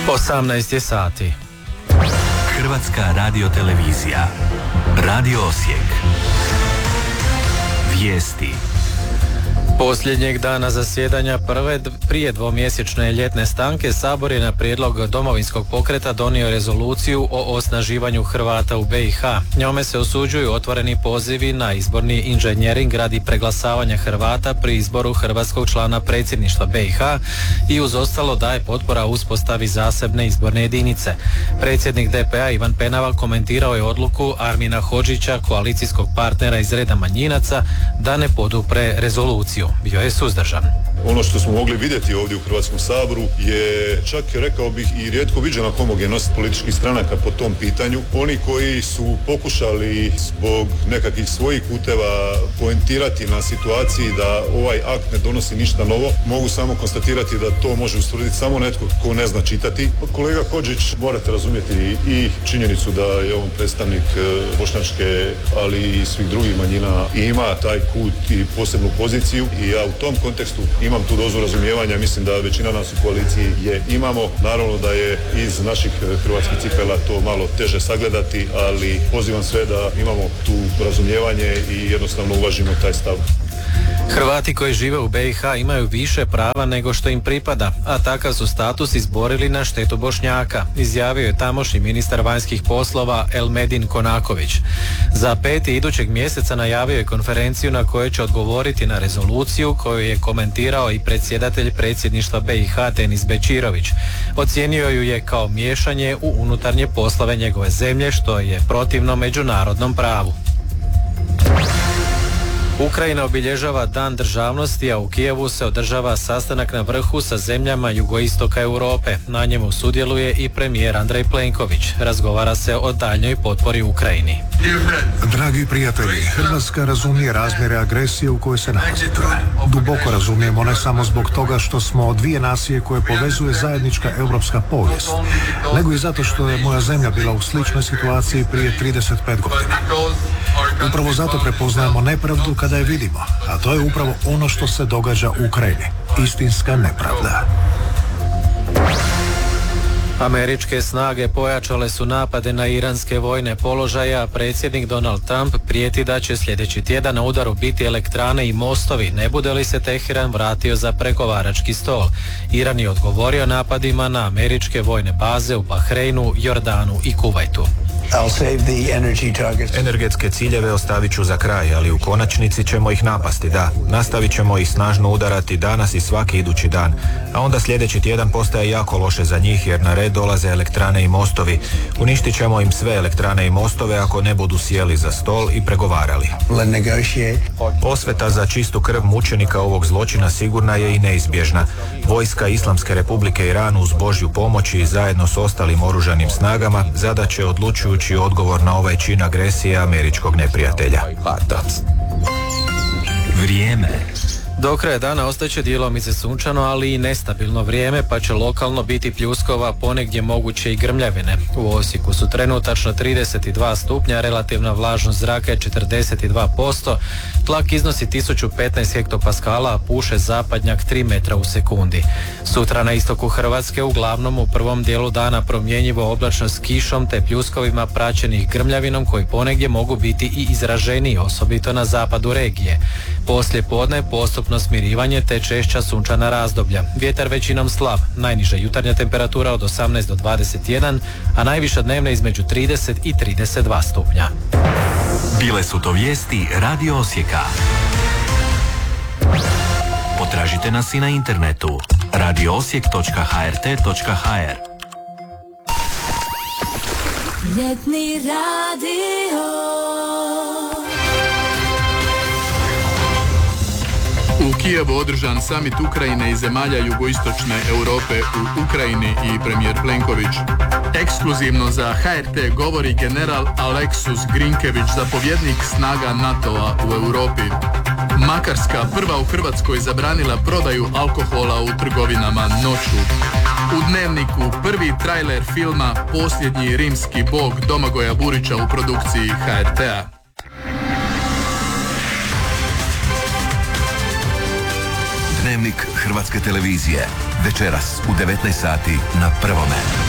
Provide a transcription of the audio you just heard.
18 je sati. Hrvatska radiotelevizija. Radio Osijek. Vijesti. Posljednjeg dana zasjedanja prije dvomjesečne ljetne stanke Sabor je na prijedlog Domovinskog pokreta donio rezoluciju o osnaživanju Hrvata u BiH. Njome se osuđuju otvoreni pozivi na izborni inženjering radi preglasavanja Hrvata pri izboru hrvatskog člana predsjedništva BiH i uz ostalo daje potpora uspostavi zasebne izborne jedinice. Predsjednik DP-a Ivan Penava komentirao je odluku Armina Hodžića, koalicijskog partnera iz reda manjinaca, da ne podupre rezoluciju. Bio je suzdržan. Ono što smo mogli vidjeti ovdje u Hrvatskom saboru je čak, rekao bih, i rijetko viđena homogenost političkih stranaka po tom pitanju. Oni koji su pokušali zbog nekakvih svojih puteva poentirati na situaciji da ovaj akt ne donosi ništa novo, mogu samo konstatirati da to može ustvrditi samo netko ko ne zna čitati. Kolega Hodžić, morate razumjeti i činjenicu da je on predstavnik bošnjačke, ali i svih drugih manjina i ima taj kut i posebnu poziciju i ja u tom kontekstu imam tu dozu razumijevanja, mislim da većina nas u koaliciji je imamo. Naravno da je iz naših hrvatskih cipela to malo teže sagledati, ali pozivam sve da imamo tu razumijevanje i jednostavno uvažimo taj stav. Hrvati koji žive u BiH imaju više prava nego što im pripada, a takav su status izborili na štetu Bošnjaka, izjavio je tamošnji ministar vanjskih poslova Elmedin Konaković. Za 5. idućeg mjeseca najavio je konferenciju na kojoj će odgovoriti na rezoluciju koju je komentirao i predsjedatelj predsjedništva BiH Denis Bečirović. Ocijenio ju je kao miješanje u unutarnje poslove njegove zemlje, što je protivno međunarodnom pravu. Ukrajina obilježava Dan državnosti, a u Kijevu se održava sastanak na vrhu sa zemljama jugoistoka Europe. Na njemu sudjeluje i premijer Andrej Plenković. Razgovara se o daljnjoj potpori Ukrajini. Dragi prijatelji, Hrvatska razumije razmjere agresije u kojoj se nalazite. Duboko razumijemo, ne samo zbog toga što smo dvije nacije koje povezuje zajednička europska povijest, nego i zato što je moja zemlja bila u sličnoj situaciji prije 35 godina. Upravo zato prepoznajemo nepravdu kada je vidimo, a to je upravo ono što se događa u Ukrajini. Istinska nepravda. Američke snage pojačale su napade na iranske vojne položaje, a predsjednik Donald Trump prijeti da će sljedeći tjedan na udaru biti elektrane i mostovi, ne bude li se Teheran vratio za pregovarački stol. Iran je odgovorio napadima na američke vojne baze u Bahreinu, Jordanu i Kuvajtu. Energetske ciljeve ostavit ću za kraj, ali u konačnici ćemo ih napasti, da. Nastavit ćemo ih snažno udarati danas i svaki idući dan. A onda sljedeći tjedan postaje jako loše za njih jer na red dolaze elektrane i mostovi. Uništit ćemo im sve elektrane i mostove ako ne budu sjeli za stol i pregovarali. Osveta za čistu krv mučenika ovog zločina sigurna je i neizbježna. Vojska Islamske Republike Iran uz Božju pomoć i zajedno s ostalim oružanim snagama zadaće odlučujući odgovor na ovaj čin agresije američkog neprijatelja. Vrijeme. Do kraja dana ostaće djelomice sunčano, ali i nestabilno vrijeme, pa će lokalno biti pljuskova, ponegdje moguće i grmljavine. U Osijeku su trenutačno 32 stupnja, relativna vlažnost zraka je 42%, tlak iznosi 1015 hektopaskala, a puše zapadnjak 3 metra u sekundi. Sutra na istoku Hrvatske uglavnom u prvom dijelu dana promjenjivo oblačno s kišom te pljuskovima praćenih grmljavinom koji ponegdje mogu biti i izraženiji, osobito na zapadu regije. Poslije podne postupno smirivanje te češća sunčana razdoblja. Vjetar većinom slab, najniža jutarnja temperatura od 18 do 21, a najviša dnevna između 30 i 32 stupnja. Bile su to vijesti Radio Osijeka. Potražite nas i na internetu radioosijek.hrt.hr. Ljetni radio. U Kijevu održan samit Ukrajine i zemalja jugoistočne Europe u Ukrajini i premijer Plenković. Ekskluzivno za HRT govori general Aleksus Grinkević, zapovjednik snaga NATO-a u Europi. Makarska prva u Hrvatskoj zabranila prodaju alkohola u trgovinama noću. U Dnevniku prvi trailer filma Posljednji rimski bog Domagoja Burića u produkciji HRT-a. Dnevnik Hrvatske televizije. Večeras u 19 sati na Prvome.